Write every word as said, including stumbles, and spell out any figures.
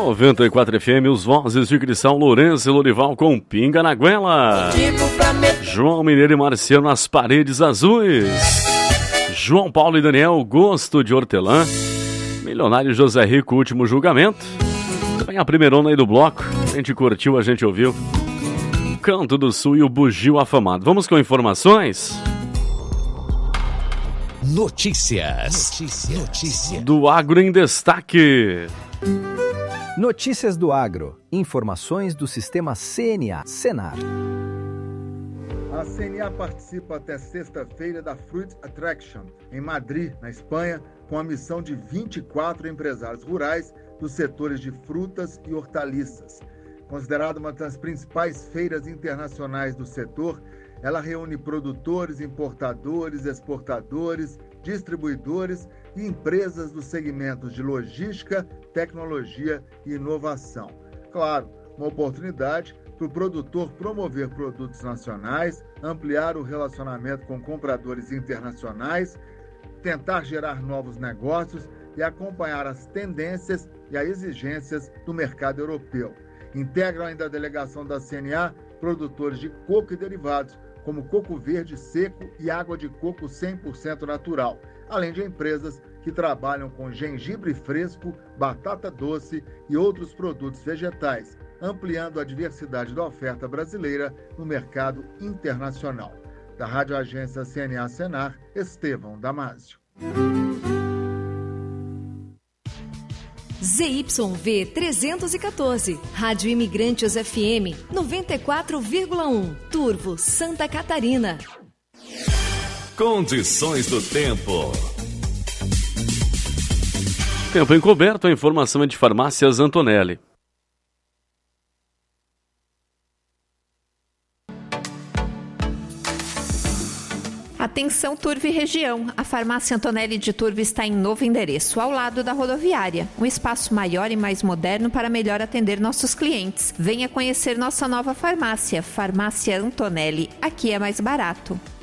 noventa e quatro F M, os vozes de Cristão Lourenço e Lorival com Pinga na Goela. João Mineiro e Marciano, As Paredes Azuis. João Paulo e Daniel, Gosto de Hortelã. Milionário José Rico, Último Julgamento. Também a primeirona aí do bloco. A gente curtiu, a gente ouviu. Canto do Sul e o Bugio Afamado. Vamos com informações? Notícias. Notícias. Notícias. Do Agro em Destaque. Notícias do Agro. Informações do Sistema C N A, Senar. A C N A participa até sexta-feira da Fruit Attraction, em Madrid, na Espanha, com a missão de vinte e quatro empresários rurais dos setores de frutas e hortaliças. Considerada uma das principais feiras internacionais do setor, ela reúne produtores, importadores, exportadores, distribuidores e empresas dos segmentos de logística, tecnologia e inovação. Claro, uma oportunidade para o produtor promover produtos nacionais, ampliar o relacionamento com compradores internacionais, tentar gerar novos negócios e acompanhar as tendências e as exigências do mercado europeu. Integram ainda a delegação da C N A produtores de coco e derivados, como coco verde seco e água de coco cem por cento natural, além de empresas que trabalham com gengibre fresco, batata doce e outros produtos vegetais, ampliando a diversidade da oferta brasileira no mercado internacional. Da Rádio Agência C N A Senar, Estevão Damásio. Z Y V trezentos e quatorze, Rádio Imigrantes F M noventa e quatro vírgula um, Turvo, Santa Catarina. Condições do tempo. Tempo encoberto, a informação é de Farmácias Antonelli. Atenção Turvo e região, a Farmácia Antonelli de Turvo está em novo endereço, ao lado da rodoviária. Um espaço maior e mais moderno para melhor atender nossos clientes. Venha conhecer nossa nova farmácia, Farmácia Antonelli, aqui é mais barato.